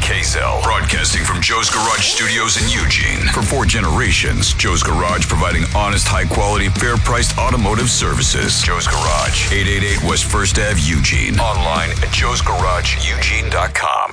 KZEL. Broadcasting from Joe's Garage Studios in Eugene. For 4 generations, Joe's Garage providing honest, high-quality, fair-priced automotive services. Joe's Garage, 888 West 1st Ave, Eugene. Online at joesgarageeugene.com.